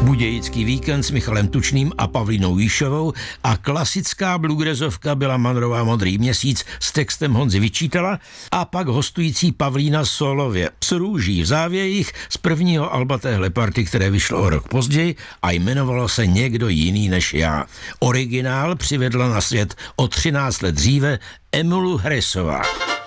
Budějický víkend s Michalem Tučným a Pavlínou Jíšovou a klasická bluegrassovka byla Manrová Modrý měsíc s textem Honzy Vyčítala a pak hostující Pavlína solově s Růží v závějích z prvního alba téhle party, které vyšlo o rok později a jmenovalo se Někdo jiný než já. Originál přivedla na svět o 13 let dříve Emilu Harrisová.